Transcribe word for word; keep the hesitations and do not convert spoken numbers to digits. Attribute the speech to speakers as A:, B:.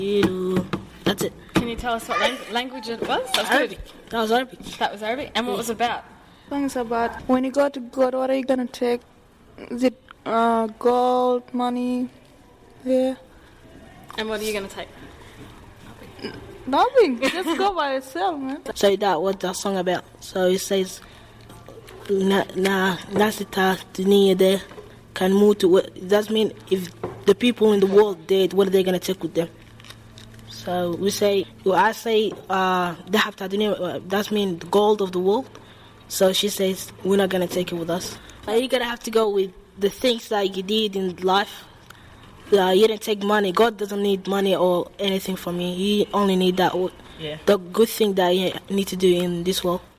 A: You, that's it.
B: Can you tell us what lang- language it was? That was
A: Arabic.
B: good.
A: That was Arabic.
B: That was Arabic. And what was it about?
C: Things about when you go to God, what are you gonna take? Is it uh, gold, money? Yeah,
B: And what are you going to take?
C: nothing. Just go by yourself, man.
A: So that what that song about. So it says, na na nasita dunia de can move to what. That means if the people in the world dead, what are they gonna take with them? So we say, well, I say, uh, dahab ta dunia. That means the gold of the world. So she says, we're not gonna take it with us. Uh, you're gonna have to go with the things that you did in life. Uh, you didn't take money. God doesn't need money or anything from you. He only need that,
D: Yeah.
A: the good thing that you need to do in this world.